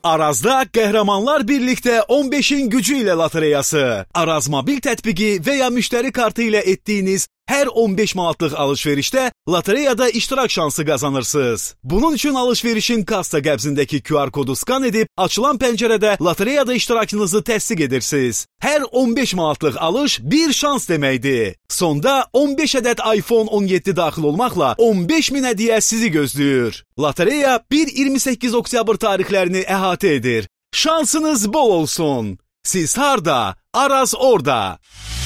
Arazda Qəhrəmanlar birlikdə 15'in gücü ilə lotereyası. Araz mobil tətbiqi və ya müştəri kartı ilə etdiyiniz hər 15 manatlıq alışverişdə lotereyada iştirak şansı qazanırsınız. Bunun üçün alışverişin kassa qəbzindəki QR kodu skan edib, açılan pəncərədə lotereyada iştirakınızı təsdiq edirsiniz. Hər 15 manatlıq alış bir şans deməkdir. Sonda 15 ədəd iPhone 17 daxil olmaqla 15.000 hədiyyə sizi gözləyir. Lotereya 1-28 oktyabr tarixlərini əhatə edir. Şansınız bol olsun. Siz harda? Araz orada.